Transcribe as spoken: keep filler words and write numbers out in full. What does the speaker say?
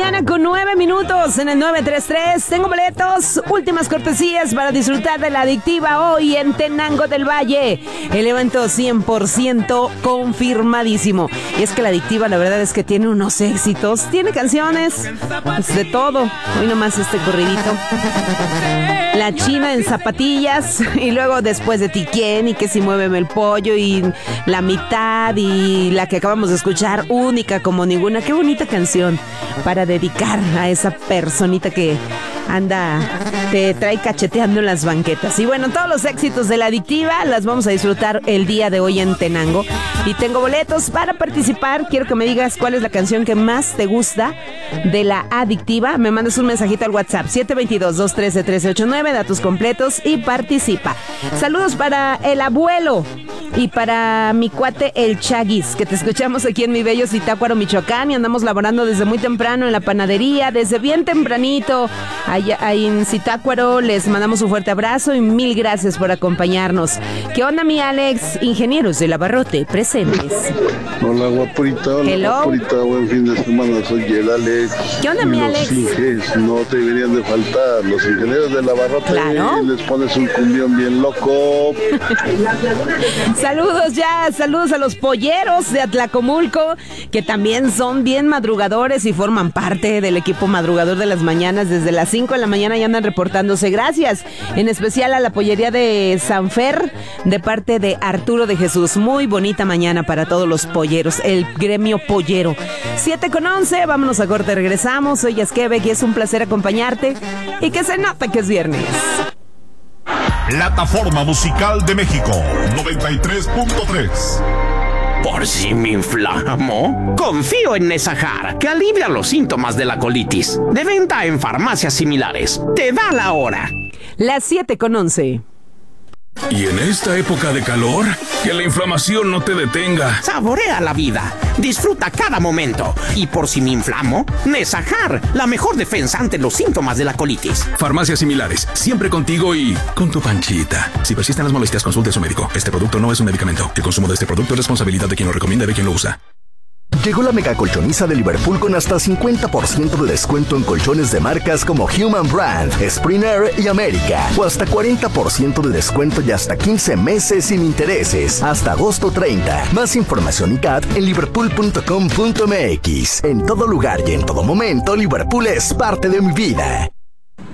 mañana con nueve minutos en el nueve tres tres. Tengo boletos, últimas cortesías para disfrutar de La Adictiva hoy en Tenango del Valle. El evento cien por ciento confirmadísimo. Y es que La Adictiva la verdad es que tiene unos éxitos. Tiene canciones pues, de todo. Hoy nomás este corridito. La China en zapatillas. Y luego después de ti quién y que si muéveme el pollo y la mitad y la que acabamos de escuchar, única como ninguna. Qué bonita canción para dedicar a esa personita que anda, te trae cacheteando en las banquetas. Y bueno, todos los éxitos de La Adictiva las vamos a disfrutar el día de hoy en Tenango. Y tengo boletos para participar. Quiero que me digas cuál es la canción que más te gusta de La Adictiva. Me mandas un mensajito al WhatsApp siete dos dos, dos uno tres, uno tres ocho nueve, datos completos y participa. Saludos para el abuelo y para mi cuate el Chaguis, que te escuchamos aquí en mi bello Zitácuaro, Michoacán, y andamos laborando desde muy temprano en la panadería, desde bien tempranito allá, ahí en Zitácuaro. Les mandamos un fuerte abrazo y mil gracias por acompañarnos. ¿Qué onda, mi Alex? Ingenieros del Abarrote presentes. Hola, guapurita, hola, Hello. guapurita, buen fin de semana, soy el Alex. ¿Qué onda, mi Alex? Los inges no te deberían de faltar, los ingenieros del Abarrote. Claro. Les pones un cumbión bien loco. Saludos ya, saludos a los polleros de Atlacomulco, que también son bien madrugadores y forman parte del equipo madrugador de las mañanas. Desde las cinco de la mañana ya andan reportándose. Gracias, en especial a la pollería de Sanfer, de parte de Arturo de Jesús. Muy bonita mañana para todos los polleros, el gremio pollero. siete con once, vámonos a corte, regresamos. Soy Yasquebec y es un placer acompañarte y que se nota que es viernes. Plataforma Musical de México, noventa y tres punto tres. ¿Por si me inflamo? Confío en Nesajar, que alivia los síntomas de la colitis. De venta en farmacias similares. Te da la hora. Las siete con once. Y en esta época de calor, que la inflamación no te detenga. Saborea la vida. Disfruta cada momento. Y por si me inflamo, Nesajar, la mejor defensa ante los síntomas de la colitis. Farmacias similares, siempre contigo y con tu panchita. Si persisten las molestias, consulte a su médico. Este producto no es un medicamento. El consumo de este producto es responsabilidad de quien lo recomienda y de quien lo usa. Llegó la mega colchoniza de Liverpool con hasta cincuenta por ciento de descuento en colchones de marcas como Human Brand, Springer y América. O hasta cuarenta por ciento de descuento y hasta quince meses sin intereses. Hasta agosto treinta. Más información y C A T en liverpool punto com punto m x. En todo lugar y en todo momento, Liverpool es parte de mi vida.